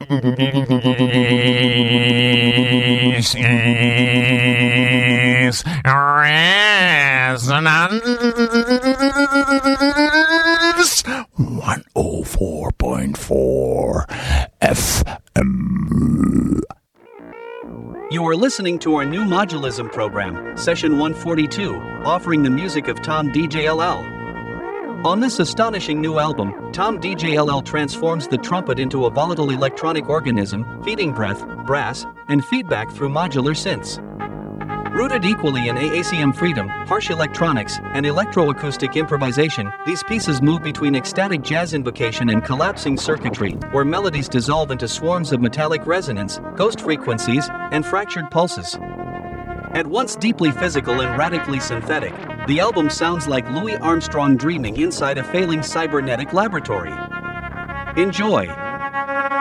This is Resonance 104.4 FM. You are listening to our new modulism program, session 142, offering the music of Tom DJLL. On this astonishing new album, Tom DJLL transforms the trumpet into a volatile electronic organism, feeding breath, brass, and feedback through modular synths. Rooted equally in AACM freedom, harsh electronics, and electroacoustic improvisation, these pieces move between ecstatic jazz invocation and collapsing circuitry, where melodies dissolve into swarms of metallic resonance, ghost frequencies, and fractured pulses. At once deeply physical and radically synthetic, the album sounds like Louis Armstrong dreaming inside a failing cybernetic laboratory. Enjoy!